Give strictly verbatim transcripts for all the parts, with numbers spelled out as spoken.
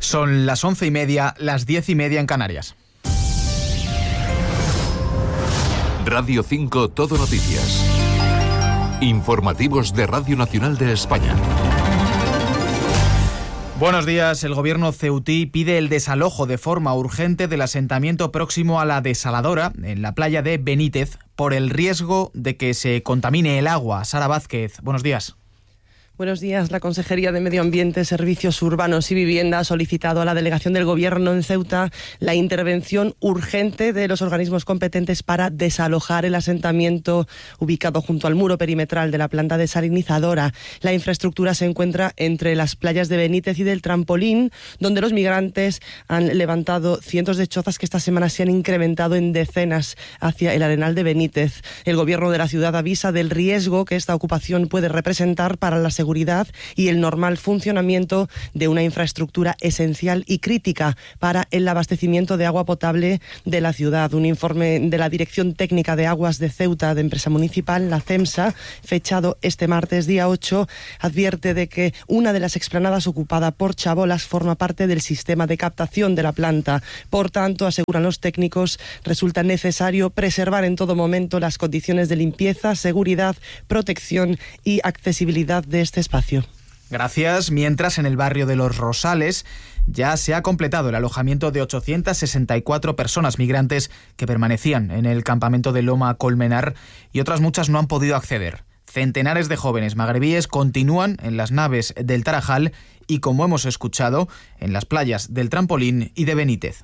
Son las once y media, las diez y media en Canarias. Radio cinco Todo Noticias. Informativos de Radio Nacional de España. Buenos días. El gobierno ceutí pide el desalojo de forma urgente del asentamiento próximo a la desaladora en la playa de Benítez por el riesgo de que se contamine el agua. Sara Vázquez, buenos días. Buenos días. La Consejería de Medio Ambiente, Servicios Urbanos y Vivienda ha solicitado a la delegación del Gobierno en Ceuta la intervención urgente de los organismos competentes para desalojar el asentamiento ubicado junto al muro perimetral de la planta desalinizadora. La infraestructura se encuentra entre las playas de Benítez y del Trampolín, donde los migrantes han levantado cientos de chozas que esta semana se han incrementado en decenas hacia el Arenal de Benítez. El Gobierno de la ciudad avisa del riesgo que esta ocupación puede representar para la seguridad y el normal funcionamiento de una infraestructura esencial y crítica para el abastecimiento de agua potable de la ciudad. Un informe de la Dirección Técnica de Aguas de Ceuta, de Empresa Municipal, la CEMSA, fechado este martes día ocho, advierte de que una de las explanadas ocupada por chabolas forma parte del sistema de captación de la planta. Por tanto, aseguran los técnicos, resulta necesario preservar en todo momento las condiciones de limpieza, seguridad, protección y accesibilidad de este espacio. Gracias. Mientras, en el barrio de Los Rosales ya se ha completado el alojamiento de ochocientas sesenta y cuatro personas migrantes que permanecían en el campamento de Loma Colmenar y otras muchas no han podido acceder. Centenares de jóvenes magrebíes continúan en las naves del Tarajal y, como hemos escuchado, en las playas del Trampolín y de Benítez.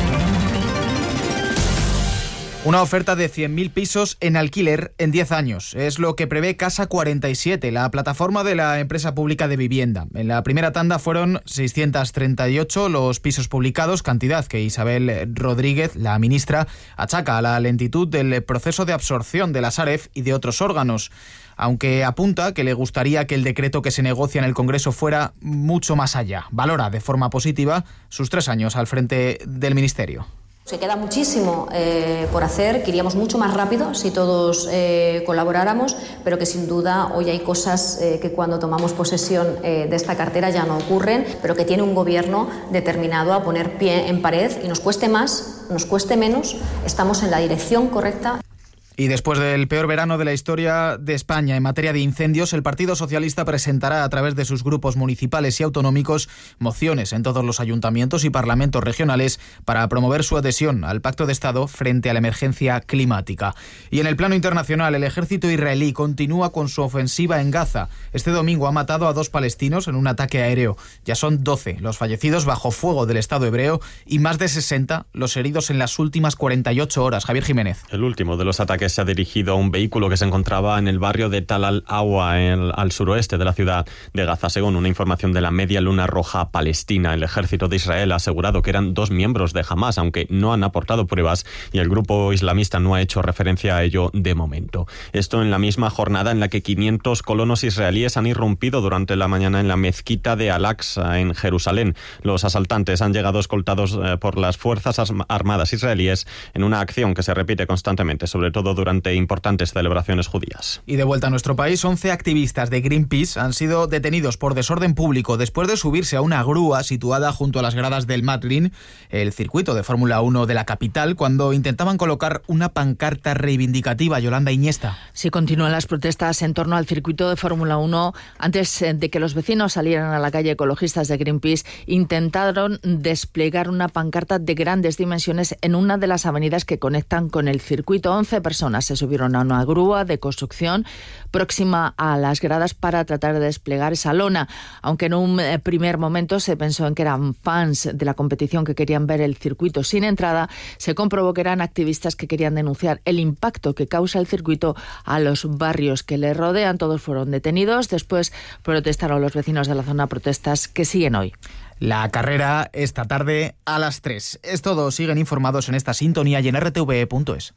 Una oferta de cien mil pisos en alquiler en diez años. Es lo que prevé Casa cuarenta y siete, la plataforma de la empresa pública de vivienda. En la primera tanda fueron seiscientos treinta y ocho los pisos publicados, cantidad que Isabel Rodríguez, la ministra, achaca a la lentitud del proceso de absorción de la Sareb y de otros órganos, aunque apunta que le gustaría que el decreto que se negocia en el Congreso fuera mucho más allá. Valora de forma positiva sus tres años al frente del Ministerio. Se queda muchísimo eh, por hacer, que iríamos mucho más rápido si todos eh, colaboráramos, pero que sin duda hoy hay cosas eh, que cuando tomamos posesión eh, de esta cartera ya no ocurren, pero que tiene un gobierno determinado a poner pie en pared y nos cueste más, nos cueste menos, estamos en la dirección correcta. Y después del peor verano de la historia de España en materia de incendios, el Partido Socialista presentará a través de sus grupos municipales y autonómicos mociones en todos los ayuntamientos y parlamentos regionales para promover su adhesión al Pacto de Estado frente a la emergencia climática. Y en el plano internacional, el ejército israelí continúa con su ofensiva en Gaza. Este domingo ha matado a dos palestinos en un ataque aéreo. Ya son doce los fallecidos bajo fuego del Estado hebreo y más de sesenta los heridos en las últimas cuarenta y ocho horas. Javier Jiménez. El último de los ataques que se ha dirigido a un vehículo que se encontraba en el barrio de Tal al-Awa, al suroeste de la ciudad de Gaza. Según una información de la Media Luna Roja Palestina, el ejército de Israel ha asegurado que eran dos miembros de Hamás, aunque no han aportado pruebas y el grupo islamista no ha hecho referencia a ello de momento. Esto en la misma jornada en la que quinientos colonos israelíes han irrumpido durante la mañana en la mezquita de Al-Aqsa en Jerusalén. Los asaltantes han llegado escoltados por las fuerzas armadas israelíes en una acción que se repite constantemente, sobre todo durante importantes celebraciones judías. Y de vuelta a nuestro país, once activistas de Greenpeace han sido detenidos por desorden público después de subirse a una grúa situada junto a las gradas del Madrid, el circuito de Fórmula uno de la capital, cuando intentaban colocar una pancarta reivindicativa. Yolanda Iniesta. Sí, continúan las protestas en torno al circuito de Fórmula uno. Antes de que los vecinos salieran a la calle, ecologistas de Greenpeace intentaron desplegar una pancarta de grandes dimensiones en una de las avenidas que conectan con el circuito. once personas se subieron a una grúa de construcción próxima a las gradas para tratar de desplegar esa lona, aunque en un primer momento se pensó en que eran fans de la competición que querían ver el circuito sin entrada. Se comprobó que eran activistas que querían denunciar el impacto que causa el circuito a los barrios que le rodean. Todos fueron detenidos. Después protestaron los vecinos de la zona, protestas que siguen hoy. La carrera esta tarde a las tres. Es todo. Siguen informados en esta sintonía y en r t v e punto es.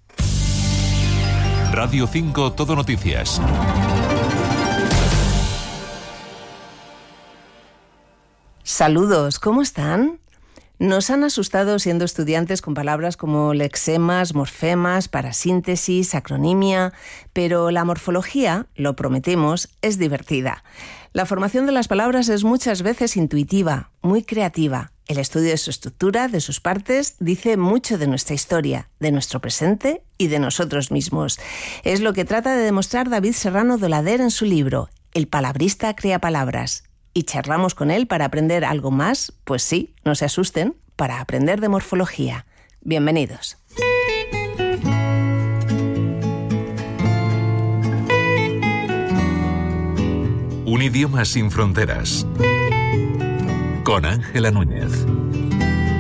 Radio cinco Todo Noticias. Saludos, ¿cómo están? Nos han asustado siendo estudiantes con palabras como lexemas, morfemas, parasíntesis, acronimia, pero la morfología, lo prometemos, es divertida. La formación de las palabras es muchas veces intuitiva, muy creativa El estudio de su estructura, de sus partes, dice mucho de nuestra historia, de nuestro presente y de nosotros mismos. Es lo que trata de demostrar David Serrano Dolader en su libro El palabrista crea palabras. Y charlamos con él para aprender algo más, pues sí, no se asusten, para aprender de morfología. Bienvenidos. Un idioma sin fronteras. Con Ángela Núñez.